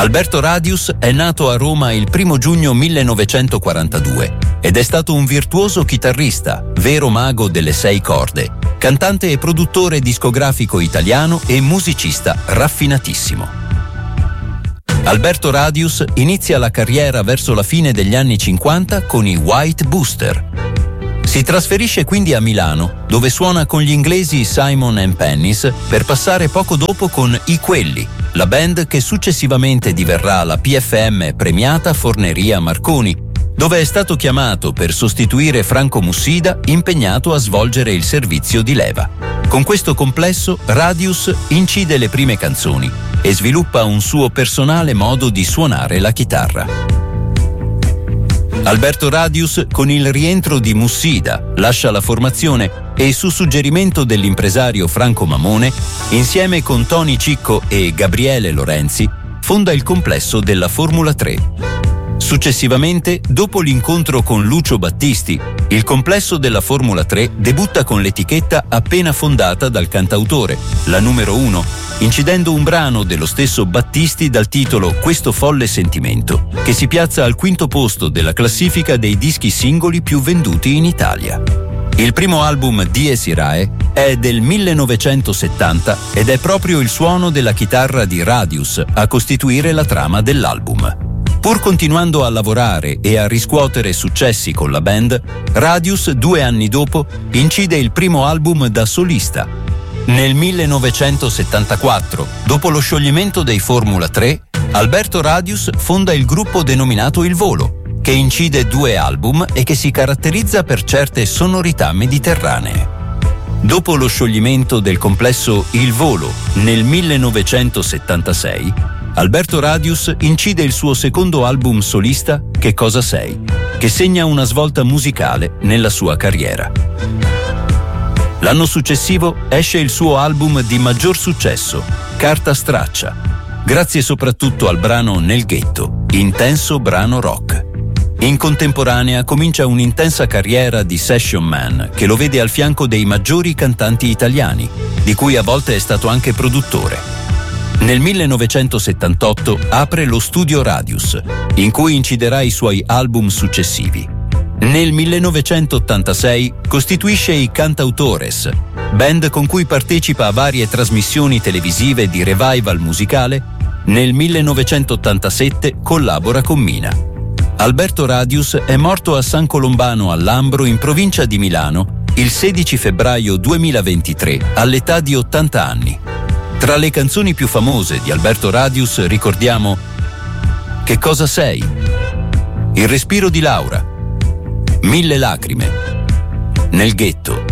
Alberto Radius è nato a Roma il 1 giugno 1942 ed è stato un virtuoso chitarrista, vero mago delle 6 corde, cantante e produttore discografico italiano e musicista raffinatissimo. Alberto Radius inizia la carriera verso la fine degli anni 50 con i White Booster. Si trasferisce quindi a Milano, dove suona con gli inglesi Simon & Pennies, per passare poco dopo con I Quelli, la band che successivamente diverrà la PFM premiata Forneria Marconi, dove è stato chiamato per sostituire Franco Mussida, impegnato a svolgere il servizio di leva. Con questo complesso, Radius incide le prime canzoni e sviluppa un suo personale modo di suonare la chitarra. Alberto Radius, con il rientro di Mussida, lascia la formazione e, su suggerimento dell'impresario Franco Mamone, insieme con Tony Cicco e Gabriele Lorenzi, fonda il complesso della Formula 3. Successivamente, dopo l'incontro con Lucio Battisti, il complesso della Formula 3 debutta con l'etichetta appena fondata dal cantautore, la numero 1, incidendo un brano dello stesso Battisti dal titolo Questo folle sentimento, che si piazza al 5° posto della classifica dei dischi singoli più venduti in Italia. Il primo album Dies Irae è del 1970 ed è proprio il suono della chitarra di Radius a costituire la trama dell'album. Pur continuando a lavorare e a riscuotere successi con la band, Radius 2 anni dopo incide il primo album da solista. Nel 1974, dopo lo scioglimento dei Formula 3, Alberto Radius fonda il gruppo denominato Il Volo, che incide 2 album e che si caratterizza per certe sonorità mediterranee. Dopo lo scioglimento del complesso Il Volo nel 1976, Alberto Radius incide il suo secondo album solista, Che cosa sei?, che segna una svolta musicale nella sua carriera. L'anno successivo esce il suo album di maggior successo, Carta straccia, grazie soprattutto al brano Nel ghetto, intenso brano rock. In contemporanea comincia un'intensa carriera di session man che lo vede al fianco dei maggiori cantanti italiani, di cui a volte è stato anche produttore. Nel 1978 apre lo studio Radius, in cui inciderà i suoi album successivi. Nel 1986 costituisce i Cantautores, band con cui partecipa a varie trasmissioni televisive di revival musicale. Nel 1987 collabora con Mina. Alberto Radius è morto a San Colombano al Lambro, in provincia di Milano, il 16 febbraio 2023, all'età di 80 anni. Tra le canzoni più famose di Alberto Radius ricordiamo Che cosa sei?, Il respiro di Laura, 1000 lacrime, Nel ghetto,